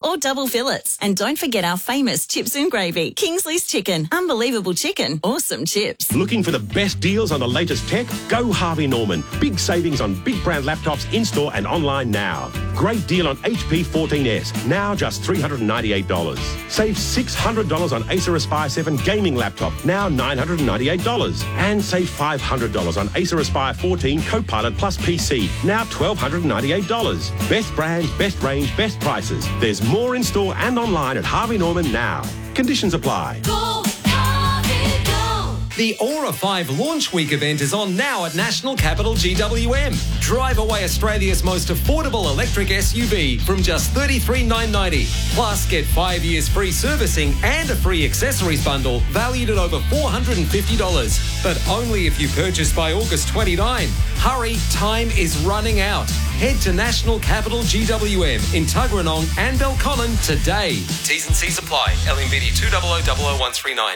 or double fillets. And don't forget our famous chips and gravy. Kingsley's Chicken. Unbelievable chicken. Awesome chips. Looking for the best deals on the latest tech? Go Harvey Norman. Big savings on big brand laptops in-store and online now. Great deal on HP 14S. Now just $398. Save $600 on Acer Aspire 7 gaming laptop. Now $998. And save $500 on Acer Aspire 14 Copilot Plus PC. Now $1,298. Best brands, best range, best prices. There's more in store and online at Harvey Norman now. Conditions apply. Go, Harvey, go. The Aura 5 Launch Week event is on now at National Capital GWM. Drive away Australia's most affordable electric SUV from just $33,990. Plus, get 5 years free servicing and a free accessories bundle valued at over $450. But only if you purchase by August 29. Hurry, time is running out. Head to National Capital GWM in Tuggeranong and Belconnen today. T's and C's apply. LMBD 2000139.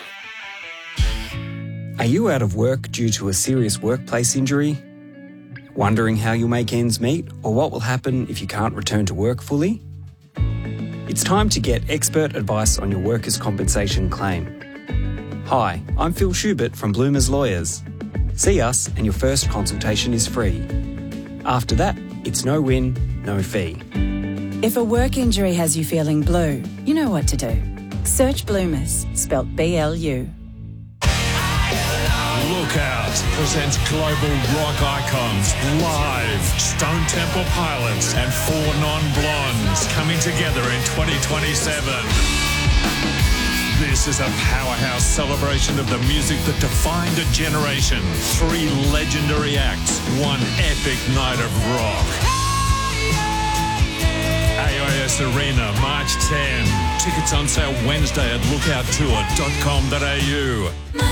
Are you out of work due to a serious workplace injury? Wondering how you'll make ends meet or what will happen if you can't return to work fully? It's time to get expert advice on your workers' compensation claim. Hi, I'm Phil Schubert from Bloomers Lawyers. See us and your first consultation is free. After that, it's no win, no fee. If a work injury has you feeling blue, you know what to do. Search Bloomers, spelt B-L-U. Lookout presents global rock icons live. Stone Temple Pilots and Four Non-Blondes coming together in 2027. This is a powerhouse celebration of the music that defined a generation. 3 legendary acts, 1 epic night of rock. AIS Arena, March 10. Tickets on sale Wednesday at lookouttour.com.au.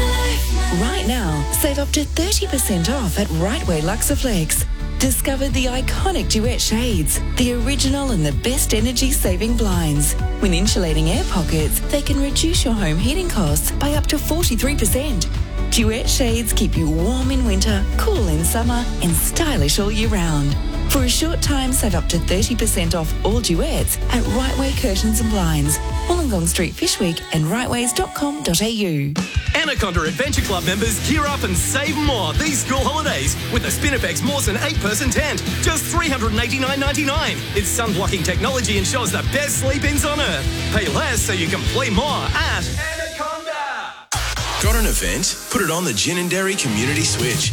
Right now, save up to 30% off at Rightway Luxaflex. Discover the iconic Duet shades, the original and the best energy-saving blinds. With insulating air pockets, they can reduce your home heating costs by up to 43%. Duet shades keep you warm in winter, cool in summer, and stylish all year round. For a short time, save up to 30% off all Duets at Rightway Curtains and Blinds, Wollongong Street, Fishwick, and rightways.com.au. Anaconda Adventure Club members gear up and save more these school holidays with the Spinifex Mawson 8-person tent. Just $389.99. Its sun-blocking technology ensures the best sleep-ins on Earth. Pay less so you can play more at Anaconda. Got an event? Put it on the Gin and Dairy Community Switch.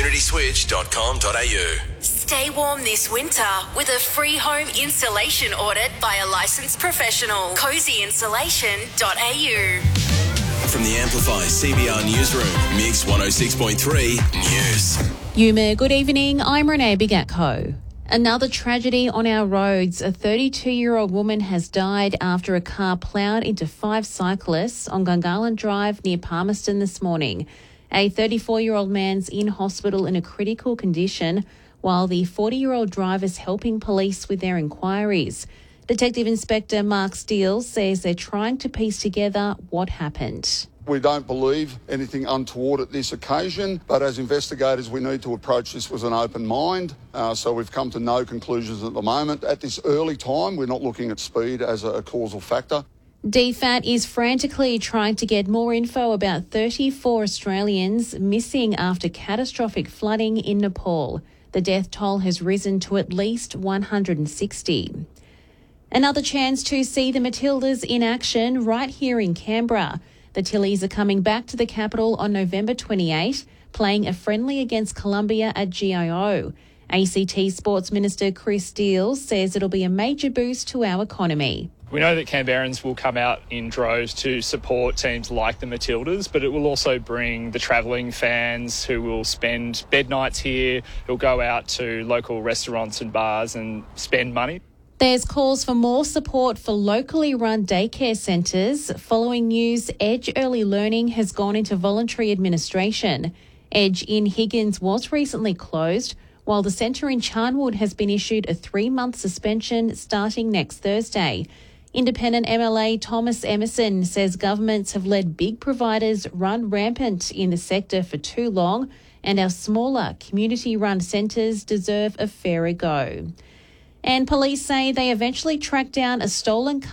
communityswitch.com.au. Stay warm this winter with a free home installation audit by a licensed professional. cozyinsulation.au. From the Amplify CBR Newsroom, Mix 106.3 News. Yuma, good evening. I'm Renee Bigatko. Another tragedy on our roads. A 32-year-old woman has died after a car ploughed into 5 cyclists on Gungahlin Drive near Palmerston this morning. A 34-year-old man's in hospital in a critical condition, while the 40-year-old driver's helping police with their inquiries. Detective Inspector Mark Steele says they're trying to piece together what happened. We don't believe anything untoward at this occasion, but as investigators we need to approach this with an open mind, so we've come to no conclusions at the moment. At this early time, we're not looking at speed as a causal factor. DFAT is frantically trying to get more info about 34 Australians missing after catastrophic flooding in Nepal. The death toll has risen to at least 160. Another chance to see the Matildas in action right here in Canberra. The Tillies are coming back to the capital on November 28, playing a friendly against Colombia at GIO. ACT Sports Minister Chris Steele says it'll be a major boost to our economy. We know that Canberrans will come out in droves to support teams like the Matildas, but it will also bring the travelling fans who will spend bed nights here, who'll go out to local restaurants and bars and spend money. There's calls for more support for locally run daycare centres. Following news, Edge Early Learning has gone into voluntary administration. Edge in Higgins was recently closed, while the centre in Charnwood has been issued a 3-month suspension starting next Thursday. Independent MLA Thomas Emerson says governments have let big providers run rampant in the sector for too long, and our smaller community-run centres deserve a fairer go. And police say they eventually tracked down a stolen car